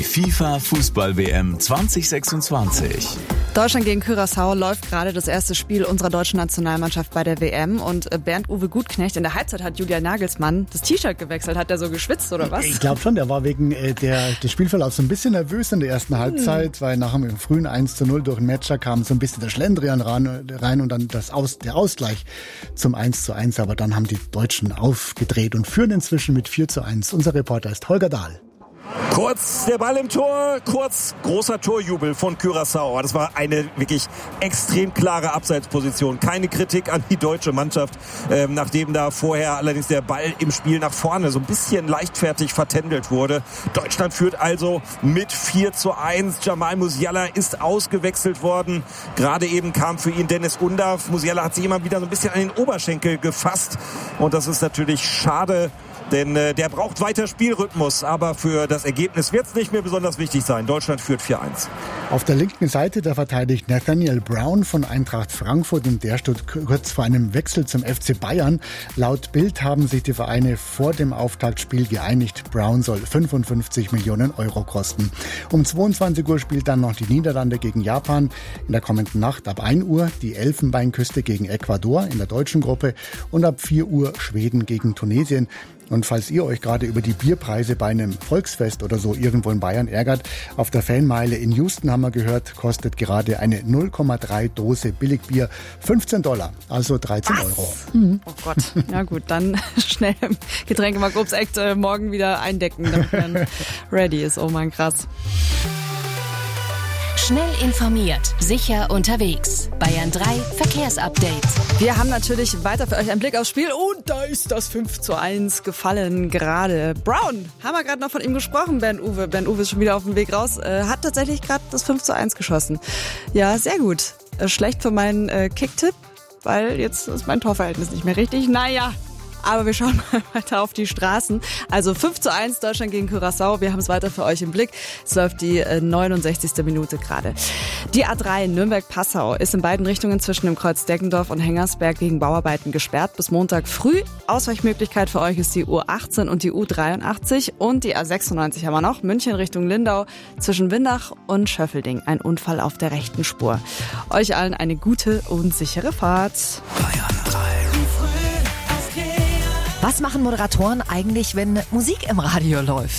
FIFA Fußball-WM 2026. Deutschland gegen Curaçao läuft gerade das erste Spiel unserer deutschen Nationalmannschaft bei der WM. Und Bernd-Uwe Gutknecht, in der Halbzeit hat Julian Nagelsmann das T-Shirt gewechselt. Hat der so geschwitzt oder was? Ich glaube schon, der war wegen des Spielverlaufs so ein bisschen nervös in der ersten Halbzeit, weil nach dem frühen 1:0 durch den Matcher kam so ein bisschen der Schlendrian rein und dann der Ausgleich zum 1:1. Aber dann haben die Deutschen aufgedreht und führen inzwischen mit 4:1. Unser Reporter ist Holger Dahl. Kurz der Ball im Tor, kurz großer Torjubel von Curaçao. Das war eine wirklich extrem klare Abseitsposition. Keine Kritik an die deutsche Mannschaft, nachdem da vorher allerdings der Ball im Spiel nach vorne so ein bisschen leichtfertig vertändelt wurde. Deutschland führt also mit 4:1. Jamal Musiala ist ausgewechselt worden. Gerade eben kam für ihn Dennis Undav. Musiala hat sich immer wieder so ein bisschen an den Oberschenkel gefasst. Und das ist natürlich schade. Denn der braucht weiter Spielrhythmus, aber für das Ergebnis wird es nicht mehr besonders wichtig sein. Deutschland führt 4:1. Auf der linken Seite, da verteidigt Nathaniel Brown von Eintracht Frankfurt und der steht kurz vor einem Wechsel zum FC Bayern. Laut Bild haben sich die Vereine vor dem Auftaktspiel geeinigt. Brown soll 55 Millionen Euro kosten. Um 22 Uhr spielt dann noch die Niederlande gegen Japan. In der kommenden Nacht ab 1 Uhr die Elfenbeinküste gegen Ecuador in der deutschen Gruppe und ab 4 Uhr Schweden gegen Tunesien. Und falls ihr euch gerade über die Bierpreise bei einem Volksfest oder so irgendwo in Bayern ärgert, auf der Fanmeile in Houston haben wir gehört, kostet gerade eine 0,3 Dose Billigbier $15, also 13 Euro. Oh Gott, na gut, dann schnell im Getränkemarkt morgen wieder eindecken, damit man ready ist. Oh Mann, krass. Schnell informiert, sicher unterwegs. Bayern 3 Verkehrsupdate. Wir haben natürlich weiter für euch einen Blick aufs Spiel und da ist das 5:1 gefallen gerade. Brown, haben wir gerade noch von ihm gesprochen, Bernd-Uwe. Bernd-Uwe ist schon wieder auf dem Weg raus, hat tatsächlich gerade das 5:1 geschossen. Ja, sehr gut. Schlecht für meinen Kicktipp, weil jetzt ist mein Torverhältnis nicht mehr richtig. Naja. Aber wir schauen mal weiter auf die Straßen. Also 5:1 Deutschland gegen Curaçao. Wir haben es weiter für euch im Blick. Es läuft die 69. Minute gerade. Die A3 Nürnberg-Passau ist in beiden Richtungen zwischen dem Kreuz Deggendorf und Hengersberg wegen Bauarbeiten gesperrt bis Montag früh. Ausweichmöglichkeit für euch ist die U18 und die U83 und die A96 haben wir noch. München Richtung Lindau zwischen Windach und Schöffelding. Ein Unfall auf der rechten Spur. Euch allen eine gute und sichere Fahrt. Bayern 3. Was machen Moderatoren eigentlich, wenn Musik im Radio läuft?